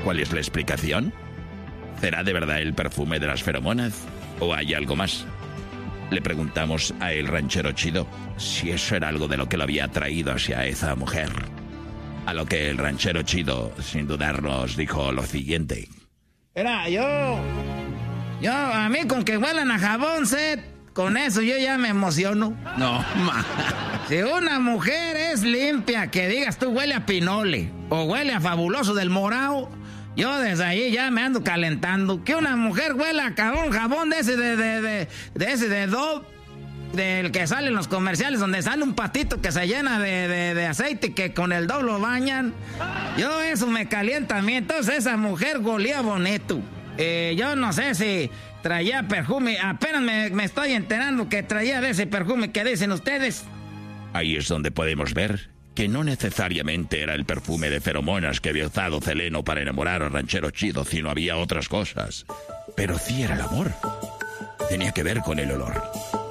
¿Cuál es la explicación? ¿Será de verdad el perfume de las feromonas? ¿O hay algo más? Le preguntamos a el ranchero chido si eso era algo de lo que lo había atraído hacia esa mujer. A lo que el ranchero chido, sin dudar, nos dijo lo siguiente. Era, a mí con que huelan a jabón, Seth, con eso yo ya me emociono. No, Si una mujer es limpia, que digas tú huele a pinole o huele a fabuloso del Morao, yo desde ahí ya me ando calentando. Que una mujer huela a un jabón de ese de Dove, del que sale en los comerciales, donde sale un patito que se llena de aceite, que con el Dove lo bañan. Yo eso me calienta a mí. Entonces esa mujer golía bonito. Yo no sé si traía perfume. Apenas me estoy enterando que traía de ese perfume que dicen ustedes. Ahí es donde podemos ver que no necesariamente era el perfume de feromonas que había usado Seleno para enamorar al ranchero chido, sino había otras cosas. Pero sí era el amor. Tenía que ver con el olor.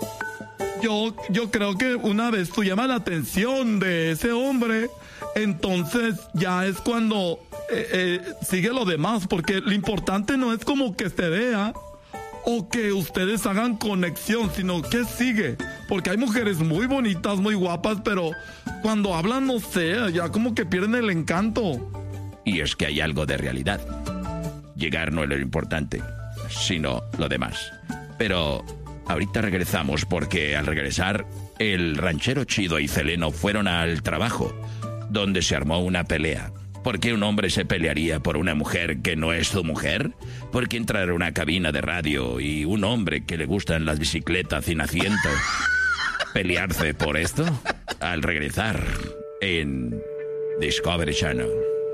Yo creo que una vez tú llamas la atención de ese hombre, entonces ya es cuando sigue lo demás, porque lo importante no es como que se vea o que ustedes hagan conexión, sino que sigue. Porque hay mujeres muy bonitas, muy guapas, pero cuando hablan, no sé, ya como que pierden el encanto. Y es que hay algo de realidad. Llegar no es lo importante, sino lo demás. Pero ahorita regresamos, porque al regresar, el ranchero chido y Seleno fueron al trabajo, donde se armó una pelea. ¿Por qué un hombre se pelearía por una mujer que no es su mujer? ¿Por qué entrar a una cabina de radio y un hombre que le gustan las bicicletas sin asiento pelearse por esto? Al regresar en Discovery Channel.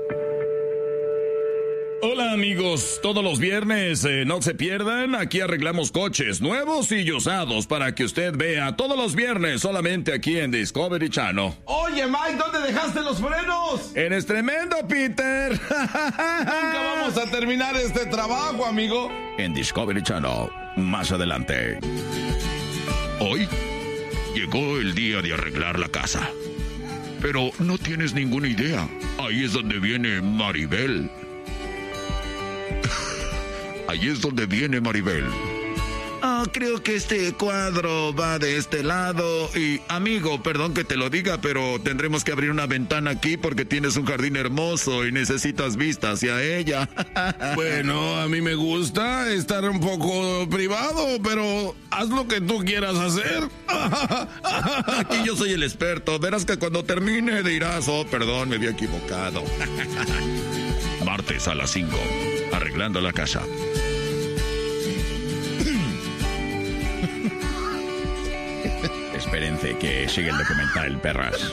Hola amigos, todos los viernes no se pierdan, aquí arreglamos coches nuevos y usados para que usted vea todos los viernes solamente aquí en Discovery Channel. Oye Mike, ¿dónde dejaste los frenos? En Estremendo, Peter. Nunca vamos a terminar este trabajo, amigo. En Discovery Channel, más adelante. Hoy llegó el día de arreglar la casa. Pero no tienes ninguna idea. Ahí es donde viene Maribel. Ahí es donde viene Maribel. Creo que este cuadro va de este lado. Y, amigo, perdón que te lo diga, pero tendremos que abrir una ventana aquí porque tienes un jardín hermoso y necesitas vista hacia ella. Bueno, a mí me gusta estar un poco privado, pero haz lo que tú quieras hacer. Aquí yo soy el experto. Verás que cuando termine dirás, oh, perdón, me había equivocado. Martes a las 5, arreglando la casa. Espérense que sigue el documental, perras.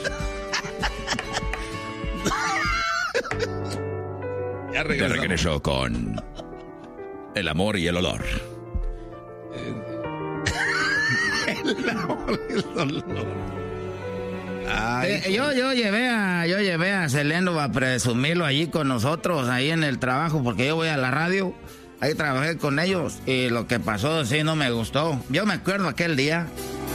Ya Te regreso con el amor y el olor. El amor y el olor. Yo llevé a Seleno a presumirlo allí con nosotros, ahí en el trabajo, porque yo voy a la radio. Ahí trabajé con ellos y lo que pasó sí no me gustó. Yo me acuerdo aquel día.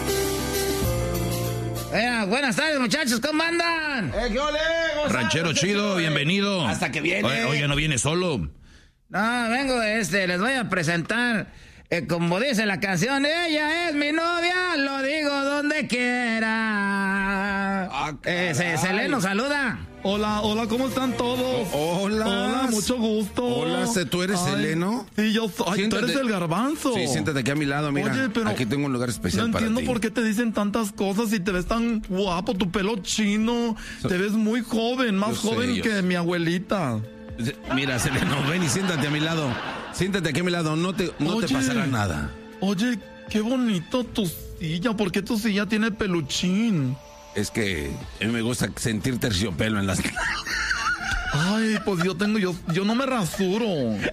Buenas tardes, muchachos, ¿cómo andan? ¿Qué ole, Ranchero chido, bienvenido. Hasta que viene. Oiga, ¿no viene solo? No, vengo les voy a presentar, como dice la canción, ella es mi novia, lo digo donde quiera. Seleno, saluda. Hola, ¿cómo están todos? Hola, mucho gusto. Hola, ¿tú eres Seleno? Sí, yo soy. Ay, tú eres el garbanzo. Sí, siéntate aquí a mi lado, mira. Oye, pero aquí tengo un lugar especial no para ti. entiendo por qué te dicen tantas cosas y te ves tan guapo, tu pelo chino. Te ves muy joven, más joven que mi abuelita. Mira, Seleno, ven y siéntate a mi lado. Siéntate aquí a mi lado, no te pasará nada. Oye, qué bonito tu silla. ¿Por qué tu silla tiene peluchín? Es que a mí me gusta sentir terciopelo en las... Ay, pues yo no me rasuro.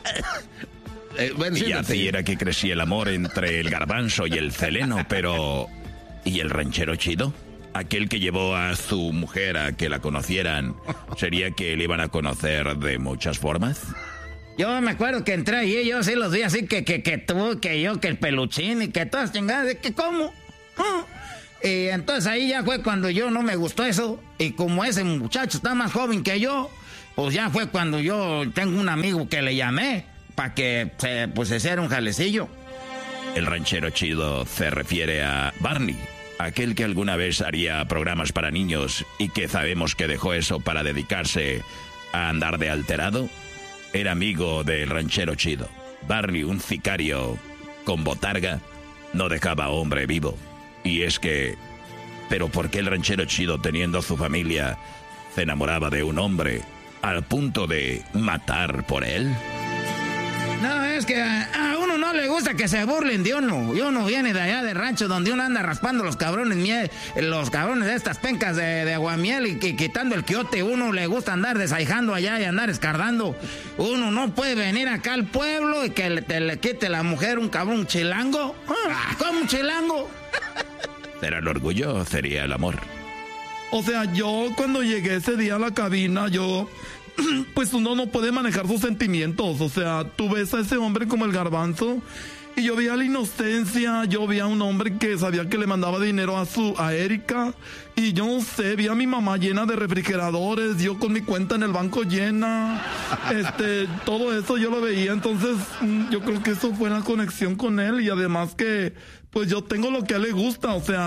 Y ya te era que crecía el amor entre el garbanzo y el Seleno, pero... ¿Y el ranchero chido? Aquel que llevó a su mujer a que la conocieran, ¿sería que le iban a conocer de muchas formas? Yo me acuerdo que entré ahí y yo sí los vi así que tú, que yo, que el peluchín y que todas chingadas, de que cómo. Y entonces ahí ya fue cuando yo no me gustó eso. Y como ese muchacho está más joven que yo, pues ya fue cuando yo tengo un amigo que le llamé para que se hiciera un jalecillo. El ranchero chido se refiere a Barney, aquel que alguna vez haría programas para niños y que sabemos que dejó eso para dedicarse a andar de alterado. Era amigo del ranchero chido. Barney, un sicario con botarga, no dejaba hombre vivo. Y es que... ¿pero por qué el ranchero chido, teniendo a su familia, se enamoraba de un hombre al punto de matar por él? No, es que a uno no le gusta que se burlen de uno. Y uno viene de allá de rancho donde uno anda raspando los cabrones de estas pencas de aguamiel y quitando el quiote. Uno le gusta andar desaijando allá y andar escardando. Uno no puede venir acá al pueblo y que le quite la mujer un cabrón chilango. ¿Cómo un chilango? ¿Será el orgullo o sería el amor? O sea, yo cuando llegué ese día a la cabina, pues uno no puede manejar sus sentimientos. O sea, tú ves a ese hombre como el Garbanzo y yo veía la inocencia, yo veía a un hombre que sabía que le mandaba dinero a Erika y yo no sé, vi a mi mamá llena de refrigeradores, yo con mi cuenta en el banco llena, todo eso yo lo veía. Entonces yo creo que eso fue la conexión con él y además que pues yo tengo lo que a él le gusta, o sea,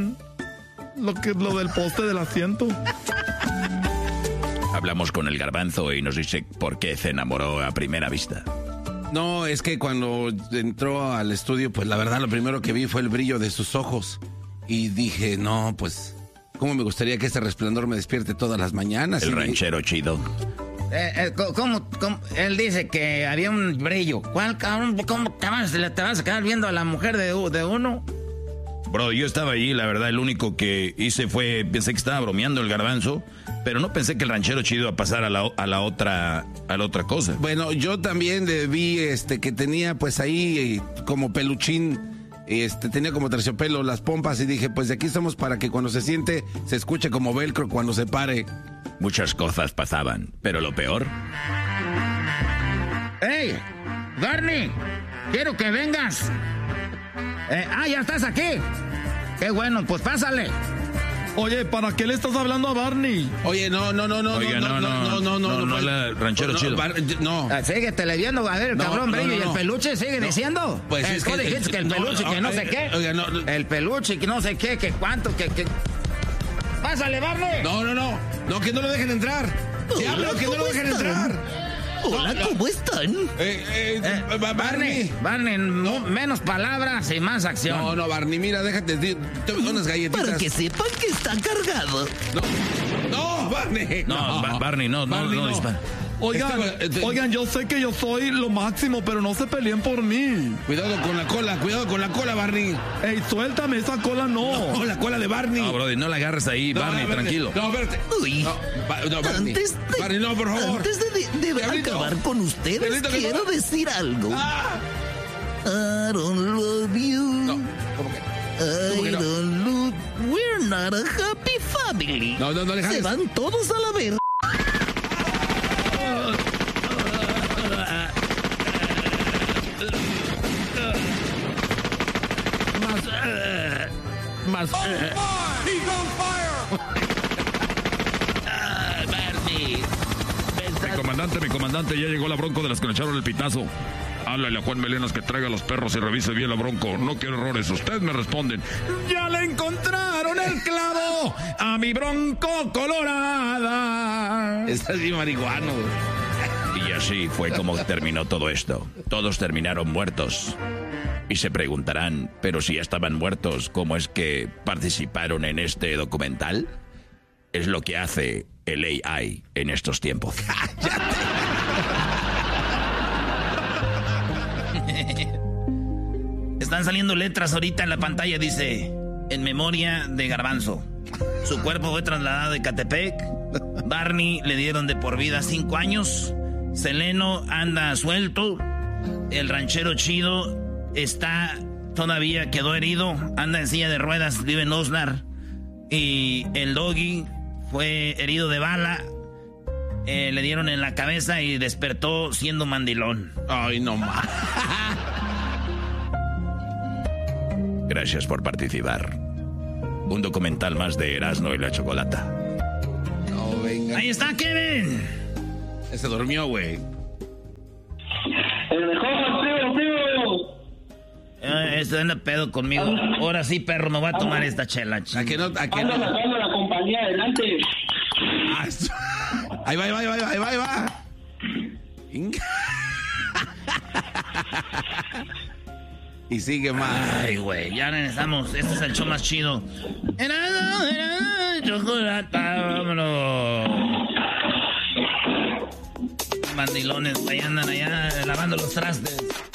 lo del poste del asiento. Hablamos con el Garbanzo y nos dice por qué se enamoró a primera vista. No, es que cuando entró al estudio, pues la verdad lo primero que vi fue el brillo de sus ojos. Y dije, no, pues, ¿cómo me gustaría que ese resplandor me despierte todas las mañanas? El ranchero chido. ¿Cómo? Él dice que había un brillo. ¿Cuál, cabrón? ¿Cómo te vas a quedar viendo a la mujer de uno? Bro, yo estaba allí, la verdad, el único que hice fue, pensé que estaba bromeando el Garbanzo, pero no pensé que el ranchero chido iba a pasar a la otra cosa. Bueno, yo también vi que tenía pues ahí como peluchín, tenía como terciopelo las pompas y dije, pues de aquí estamos para que cuando se siente se escuche como velcro cuando se pare. Muchas cosas pasaban, pero lo peor... ¡Hey! ¡Barney! ¡Quiero que vengas! ¡Ya estás aquí! ¡Qué bueno! Pues pásale. Oye, ¿para qué le estás hablando a Barney? Oye, no, ranchero chido. No. Síguetele viendo, a ver, el cabrón brillo y el peluche, sigue diciendo. Pues es que dijiste que el peluche, que no sé qué. Oiga, no. El peluche, que no sé qué, que cuánto, que... ¡Pásale, Barney! No, que no lo dejen entrar. ¡Diablo, que no lo dejen entrar! Hola, ¿cómo están? Barney, menos palabras y más acción. No, Barney, mira, déjate unas galletitas. Para que sepan que está cargado. No, Barney. Barney, no dispara. Oigan, yo sé que yo soy lo máximo, pero no se peleen por mí. Cuidado con la cola, Barney. Ey, suéltame, esa cola no. No, la cola de Barney. No, brother, no la agarres ahí, Barney, tranquilo. No, espérate. Uy, Barney. Barney, no, por favor. Antes de acabar con ustedes, Diablito, quiero decir algo. I don't love you. No, ¿cómo que? I don't love... We're not a happy family. No, Alejandro. Se van todos a la verga. Barney. Mi comandante, ya llegó la bronco de las que le echaron el pitazo. Háblale a Juan Melenas que traiga los perros y revise bien la bronco. No quiero errores. Ustedes me responden. ¡Ya le encontraron el clavo a mi bronco colorada! Estás bien marihuano. Y así fue como terminó todo esto. Todos terminaron muertos. Y se preguntarán, pero si ya estaban muertos, ¿cómo es que participaron en este documental? Es lo que hace el AI en estos tiempos. Están saliendo letras ahorita en la pantalla, dice, en memoria de Garbanzo. Su cuerpo fue trasladado de Catepec. Barney le dieron de por vida 5 años. Seleno anda suelto. El ranchero chido todavía quedó herido. Anda en silla de ruedas, vive en Osnar. Y el Doggy fue herido de bala. Le dieron en la cabeza y despertó siendo mandilón. Ay, no más. Gracias por participar. Un documental más de Erasmo y la Chocolata. No, venga. Ahí está, Kevin. Se durmió, güey. El mejor, primo. Este anda pedo conmigo. Ahora sí, perro, me voy a tomar esta chela. ¿A que no? Ando sacando la compañía adelante. Ahí va. Y sigue más. Ay, güey, ya regresamos. Este es el show más chido. Chocolate, vámonos. Mandilones, ahí andan allá lavando los trastes.